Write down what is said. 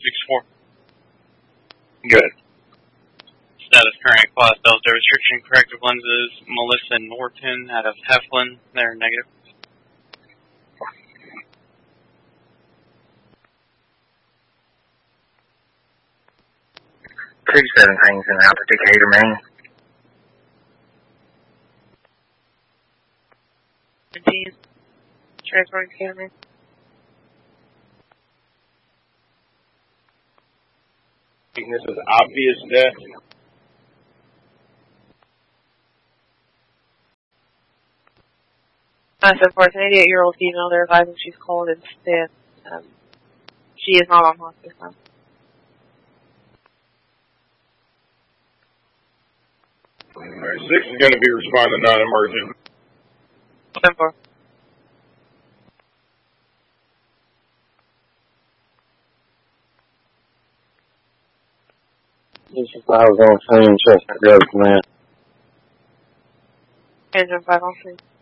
6-4. Good. Status current class Delta restriction corrective lenses. Melissa Norton out of Heflin. They're negative. Two 17's in out to Decatur, Maine. 17. Transferring to Decatur, Maine. This is obvious death. So for an 88-year-old female, they're advising she's called in sick. She is not on hospice now. Alright, 6 is going to be responding non-emergent. 10-4. This is I was on scene, Chester Grove Command. Engine 5 on scene.